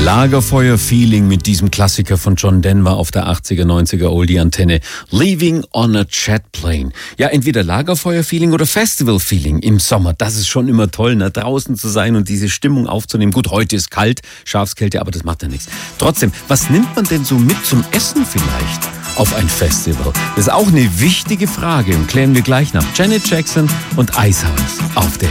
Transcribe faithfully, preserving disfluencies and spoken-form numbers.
Lagerfeuer-Feeling mit diesem Klassiker von John Denver auf der achtziger, neunziger Oldie-Antenne. Leaving on a Jet Plane. Ja, entweder Lagerfeuer-Feeling oder Festival-Feeling im Sommer. Das ist schon immer toll, ne? Draußen zu sein und diese Stimmung aufzunehmen. Gut, heute ist kalt, Schafskälte, aber das macht ja nichts. Trotzdem, was nimmt man denn so mit zum Essen vielleicht auf ein Festival? Das ist auch eine wichtige Frage und klären wir gleich nach. Janet Jackson und Icehouse auf der